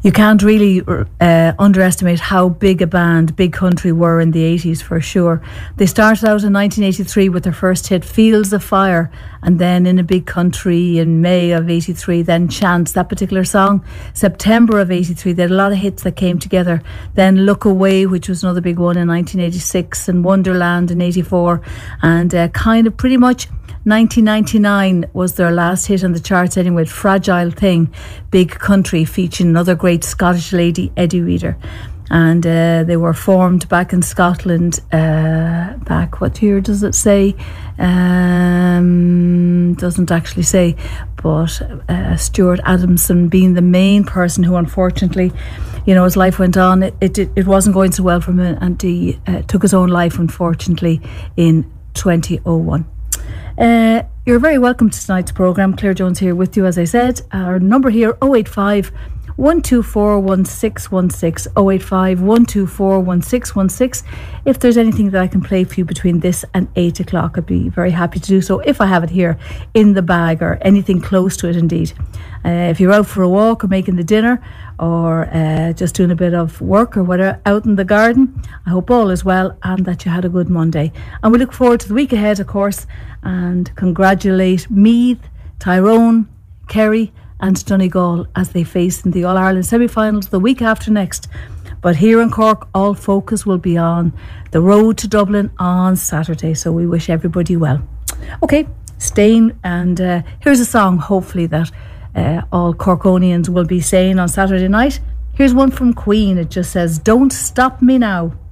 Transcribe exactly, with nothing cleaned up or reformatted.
You can't really uh, underestimate how big a band Big Country were in the eighties, for sure. They started out in nineteen eighty-three with their first hit, Fields of Fire, and then In a Big Country in May of eighty-three, then Chance, that particular song, September of eighty-three. They had a lot of hits that came together. Then Look Away, which was another big one in nineteen eighty-six, and Wonderland in eighty-four, and uh, kind of pretty much nineteen ninety-nine was their last hit on the charts anyway, with Fragile Thing, Big Country, featuring another great Scottish lady, Eddie Reader. And uh, they were formed back in Scotland, uh, back, what year does it say? Um, doesn't actually say, but uh, Stuart Adamson being the main person who, unfortunately, you know, as life went on, it it, it wasn't going so well for him, and he uh, took his own life, unfortunately, in twenty oh one. Uh, you're very welcome to tonight's programme. Claire Jones here with you, as I said. Our number here, oh eight five, one two four, one six one six, oh eight five, one two four, one six one six. If there's anything that I can play for you between this and eight o'clock, I'd be very happy to do so, if I have it here in the bag, or anything close to it indeed. Uh, if you're out for a walk, or making the dinner, or uh, just doing a bit of work or whatever out in the garden, I hope all is well and that you had a good Monday. And we look forward to the week ahead, of course, and congratulate Meath, Tyrone, Kerry and Donegal as they face in the All-Ireland semi-finals the week after next. But here in Cork, all focus will be on the road to Dublin on Saturday, so we wish everybody well. Okay, staying, and uh, here's a song hopefully that uh, all Corkonians will be saying on Saturday night. Here's one from Queen. It just says, "Don't Stop Me Now."